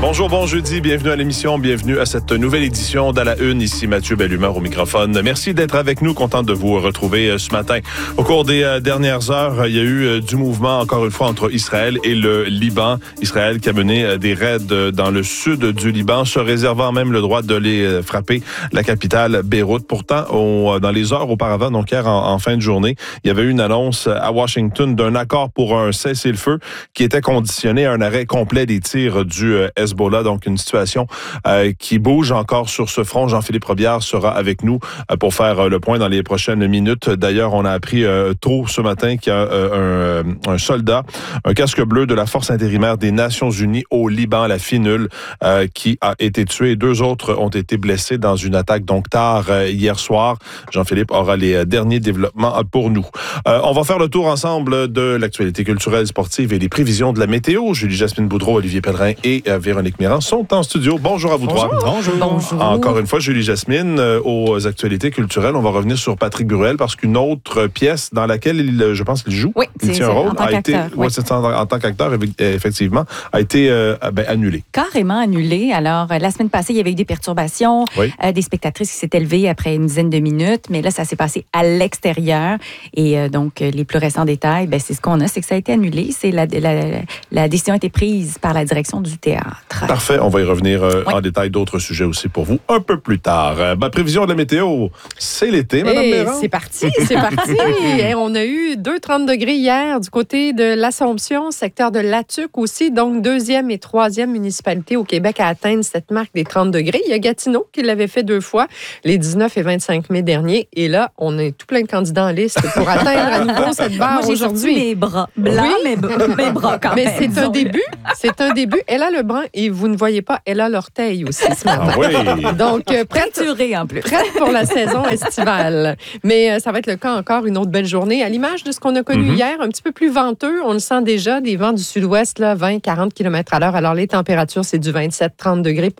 Bonjour, bon jeudi, bienvenue à l'émission, bienvenue à cette nouvelle édition d'À la Une. Ici Mathieu Bellumeur au microphone. Merci d'être avec nous, content de vous retrouver ce matin. Au cours des dernières heures, il y a eu du mouvement, encore une fois, entre Israël et le Liban. Israël qui a mené des raids dans le sud du Liban, se réservant même le droit de les frapper, la capitale Beyrouth. Pourtant, dans les heures auparavant, donc hier en fin de journée, il y avait eu une annonce à Washington d'un accord pour un cessez-le-feu qui était conditionné à un arrêt complet des tirs du Hezbollah, donc une situation qui bouge encore sur ce front. Jean-Philippe Robillard sera avec nous pour faire le point dans les prochaines minutes. D'ailleurs, on a appris tôt ce matin qu'il y a un soldat, un casque bleu de la Force intérimaire des Nations Unies au Liban, la FINUL, qui a été tué. 2 autres ont été blessés dans une attaque donc tard hier soir. Jean-Philippe aura les derniers développements pour nous. On va faire le tour ensemble de l'actualité culturelle, sportive et les prévisions de la météo. Julie-Jasmine Boudreau, Olivier Pellerin et Véronique Mérand sont en studio. Bonjour à vous trois. Bonjour. Encore une fois, Julie-Jasmine, aux actualités culturelles, on va revenir sur Patrick Bruel parce qu'une autre pièce dans laquelle je pense qu'il joue, il tient un rôle, en tant qu'acteur, effectivement, a été annulée. Carrément annulée. Alors, la semaine passée, il y avait eu des perturbations, des spectatrices qui s'étaient levées après une dizaine de minutes, mais là, ça s'est passé à l'extérieur. Et donc, les plus récents détails, c'est ce qu'on a, c'est que ça a été annulé. C'est la décision a été prise par la direction du théâtre. Parfait. On va y revenir en détail, d'autres sujets aussi pour vous un peu plus tard. Prévision de la météo, c'est l'été, Mme Mérand. C'est parti. On a eu 2,30 degrés hier du côté de l'Assomption, secteur de Latuc aussi. Donc, 2e et 3e municipalité au Québec à atteindre cette marque des 30 degrés. Il y a Gatineau qui l'avait fait 2 fois, les 19 et 25 mai dernier. Et là, on a tout plein de candidats en liste pour atteindre à nouveau cette barre aujourd'hui. Mes bras blancs, mes bras quand même. Mais c'est un début. C'est un début. Elle a le bras et vous ne voyez pas, elle a l'orteil aussi ce matin. Ah oui. Donc, prête en plus. Prête pour la saison estivale. Mais ça va être le cas encore une autre belle journée. À l'image de ce qu'on a connu hier, un petit peu plus venteux. On le sent déjà, des vents du sud-ouest, 20-40 km/h. Alors, les températures, c'est du 27-30 degrés.